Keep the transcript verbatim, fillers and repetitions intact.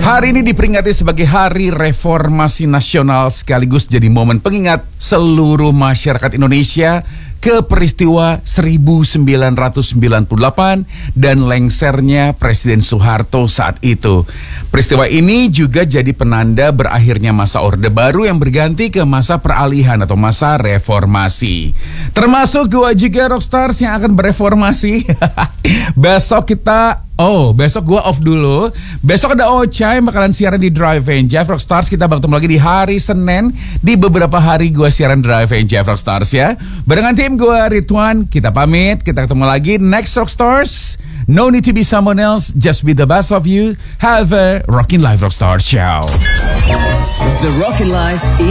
Hari ini diperingati sebagai Hari Reformasi Nasional sekaligus jadi momen pengingat seluruh masyarakat Indonesia ke peristiwa seribu sembilan ratus sembilan puluh delapan dan lengsernya Presiden Soeharto saat itu. Peristiwa ini juga jadi penanda berakhirnya masa Orde Baru yang berganti ke masa peralihan atau masa reformasi. Termasuk gua juga Rockstars yang akan bereformasi. Besok kita Oh, besok gua off dulu. Besok ada Ocha yang bakalan siaran di Drive and Jive Rockstars. Kita bakal ketemu lagi di hari Senin. Di beberapa hari gua siaran Drive and Jive Rockstars ya. Barengan tim gua Ridwan, kita pamit. Kita ketemu lagi next Rockstars. No need to be someone else, just be the best of you. Have a rockin' life Rockstars show. The Rockin' Life